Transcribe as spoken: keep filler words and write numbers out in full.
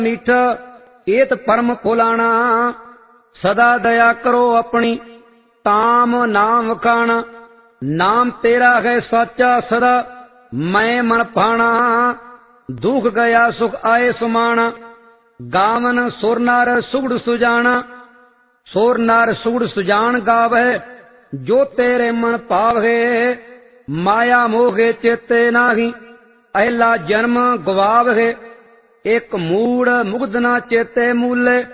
मीठ एत परम फुलाना। सदा दया करो अपनी ताम नाम खाना। नाम तेरा है साचा सदा मैं मन पाना। दुख गया सुख आए सुमाना। गावन सुर नार सुगड़ सुजाना। सुर नार सुगड़ सुजान गावे जो तेरे मन पावे। माया मोहे चेते नाही अहला जन्म गवावे। एक मूड़ मुग्ध ना चेते मूले